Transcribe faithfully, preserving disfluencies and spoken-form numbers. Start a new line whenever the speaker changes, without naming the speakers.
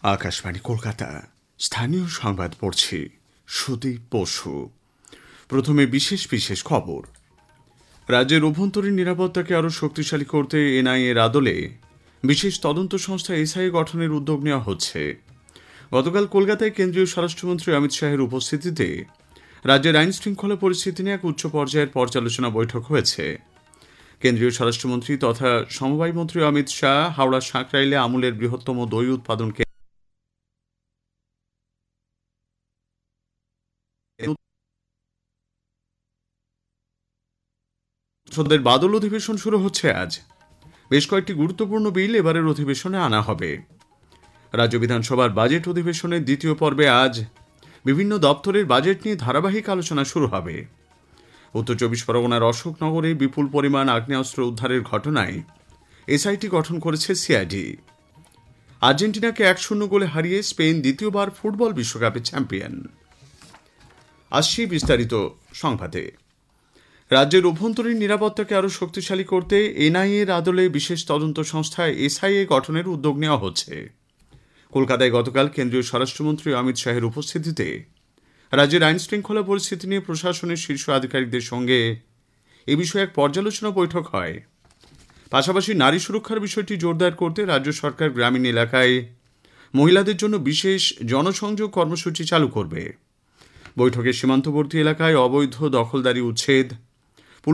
আকাশবাণী কলকাতা, স্থানীয় সংবাদ পড়ছি সুদীপ বসু। প্রথমে বিশেষ বিশেষ খবর। রাজ্যের অভ্যন্তরীণ নিরাপত্তাকে আরও শক্তিশালী করতে এনআইএর আদলে বিশেষ তদন্ত সংস্থা এসআইএ গঠনের উদ্যোগ নেওয়া হচ্ছে। গতকাল কলকাতায় কেন্দ্রীয় স্বরাষ্ট্রমন্ত্রী অমিত শাহের উপস্থিতিতে রাজ্যের আইন শৃঙ্খলা পরিস্থিতি নিয়ে এক উচ্চ পর্যায়ের পর্যালোচনা বৈঠক হয়েছে। কেন্দ্রীয় স্বরাষ্ট্রমন্ত্রী তথা সমবায় মন্ত্রী অমিত শাহ হাওড়া সাঁকরাইলে আমুলের বৃহত্তম দই উৎপাদন সংসদের বাদল অধিবেশন শুরু হচ্ছে আজ। বেশ কয়েকটি গুরুত্বপূর্ণ বিল এবারের অধিবেশনে আনা হবে। রাজ্য বিধানসভার বাজেট অধিবেশনের দ্বিতীয় পর্বে আজ বিভিন্ন দপ্তরের বাজেট নিয়ে ধারাবাহিক আলোচনা শুরু হবে। উত্তর চব্বিশ পরগনার অশোকনগরে বিপুল পরিমাণ আগ্নেয়াস্ত্র উদ্ধারের ঘটনায় এসআইটি গঠন করেছে সিআইডি। আর্জেন্টিনাকে এক শূন্য গোলে হারিয়ে স্পেন দ্বিতীয়বার ফুটবল বিশ্বকাপের চ্যাম্পিয়ন। আসছি বিস্তারিত সংবাদে। রাজ্যের অভ্যন্তরীণ নিরাপত্তাকে আরও শক্তিশালী করতে এনআইএর আদলে বিশেষ তদন্ত সংস্থা এসআইএ গঠনের উদ্যোগ নেওয়া হচ্ছে। কলকাতায় গতকাল কেন্দ্রীয় স্বরাষ্ট্রমন্ত্রী অমিত শাহের উপস্থিতিতে রাজ্যের আইন শৃঙ্খলা পরিস্থিতি নিয়ে প্রশাসনের শীর্ষ আধিকারিকদের সঙ্গে এ বিষয়ে এক পর্যালোচনা বৈঠক হয়। পাশাপাশি নারী সুরক্ষার বিষয়টি জোরদার করতে রাজ্য সরকার গ্রামীণ এলাকায় মহিলাদের জন্য বিশেষ জনসংযোগ কর্মসূচি চালু করবে। বৈঠকে সীমান্তবর্তী এলাকায় অবৈধ দখলদারি উচ্ছেদ,